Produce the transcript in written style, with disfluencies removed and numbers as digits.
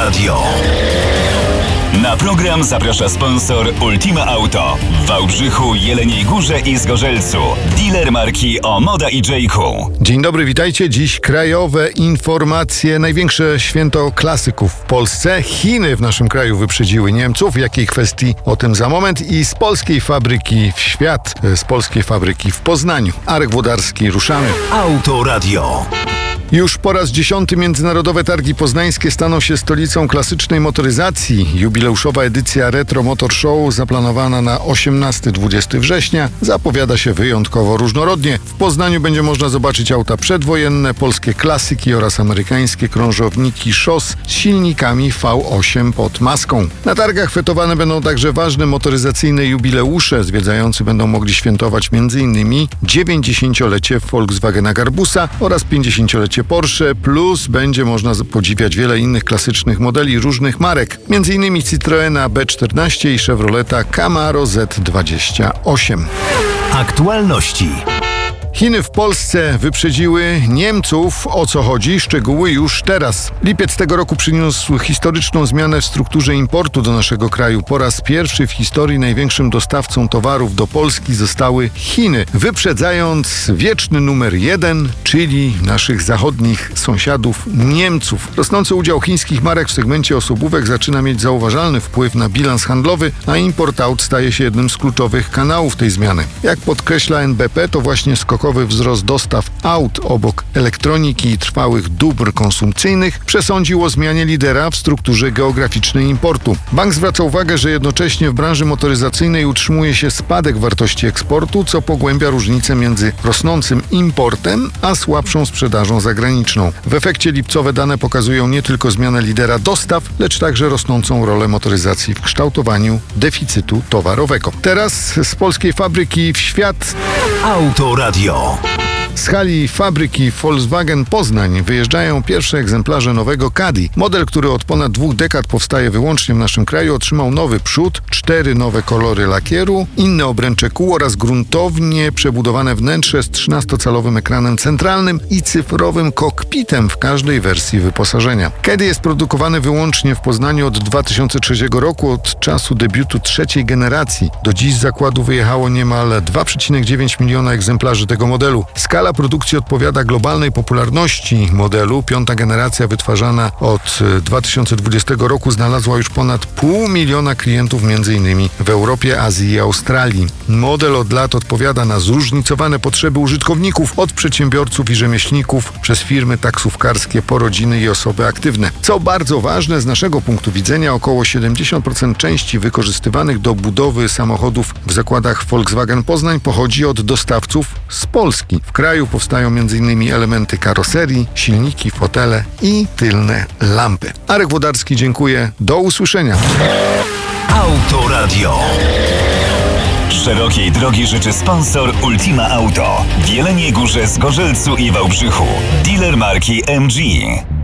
Radio. Na program zaprasza sponsor Ultima Auto w Wałbrzychu, Jeleniej Górze i Zgorzelcu. Dealer marki o Moda i J.Ku. Dzień dobry, witajcie. Dziś krajowe informacje. Największe święto klasyków w Polsce. Chiny w naszym kraju wyprzedziły Niemców. W jakiej kwestii? O tym za moment. I z polskiej fabryki w świat, z polskiej fabryki w Poznaniu. Arek Włodarski, ruszamy. Autoradio. Już po raz 10 Międzynarodowe Targi Poznańskie staną się stolicą klasycznej motoryzacji. Jubileuszowa edycja Retro Motor Show, zaplanowana na 18-20 września, zapowiada się wyjątkowo różnorodnie. W Poznaniu będzie można zobaczyć auta przedwojenne, polskie klasyki oraz amerykańskie krążowniki szos z silnikami V8 pod maską. Na targach fetowane będą także ważne motoryzacyjne jubileusze. Zwiedzający będą mogli świętować m.in. 90-lecie Volkswagena Garbusa oraz 50-lecie Porsche, plus będzie można podziwiać wiele innych klasycznych modeli różnych marek, m.in. Citroena B14 i Chevroleta Camaro Z28. Aktualności. Chiny w Polsce wyprzedziły Niemców. O co chodzi? Szczegóły już teraz. Lipiec tego roku przyniósł historyczną zmianę w strukturze importu do naszego kraju. Po raz pierwszy w historii największym dostawcą towarów do Polski zostały Chiny, wyprzedzając wieczny numer 1, czyli naszych zachodnich sąsiadów Niemców. Rosnący udział chińskich marek w segmencie osobówek zaczyna mieć zauważalny wpływ na bilans handlowy, a import aut staje się jednym z kluczowych kanałów tej zmiany. Jak podkreśla NBP, to właśnie skokowy wzrost dostaw aut obok elektroniki i trwałych dóbr konsumpcyjnych przesądził o zmianie lidera w strukturze geograficznej importu. Bank zwraca uwagę, że jednocześnie w branży motoryzacyjnej utrzymuje się spadek wartości eksportu, co pogłębia różnicę między rosnącym importem a słabszą sprzedażą zagraniczną. W efekcie lipcowe dane pokazują nie tylko zmianę lidera dostaw, lecz także rosnącą rolę motoryzacji w kształtowaniu deficytu towarowego. Teraz z polskiej fabryki w świat. Autoradio. Z hali fabryki Volkswagen Poznań wyjeżdżają pierwsze egzemplarze nowego Caddy. Model, który od ponad 2 dekad powstaje wyłącznie w naszym kraju, otrzymał nowy przód, 4 nowe kolory lakieru, inne obręcze kół oraz gruntownie przebudowane wnętrze z 13-calowym ekranem centralnym i cyfrowym kokpitem w każdej wersji wyposażenia. Caddy jest produkowany wyłącznie w Poznaniu od 2003 roku, od czasu debiutu trzeciej generacji. Do dziś z zakładu wyjechało niemal 2,9 miliona egzemplarzy tego modelu. Skala produkcji odpowiada globalnej popularności modelu. 5. generacja wytwarzana od 2020 roku znalazła już ponad 500 000 klientów m.in. w Europie, Azji i Australii. Model od lat odpowiada na zróżnicowane potrzeby użytkowników, od przedsiębiorców i rzemieślników, przez firmy taksówkarskie po rodziny i osoby aktywne. Co bardzo ważne, z naszego punktu widzenia około 70% części wykorzystywanych do budowy samochodów w zakładach Volkswagen Poznań pochodzi od dostawców z Polski. W kraju powstają m.in. elementy karoserii, silniki, fotele i tylne lampy. Arek Włodarski, dziękuję. Do usłyszenia. Autoradio. Szerokiej drogi życzy sponsor Ultima Auto w Jeleniej Górze, Zgorzelcu i Wałbrzychu. Dealer marki MG.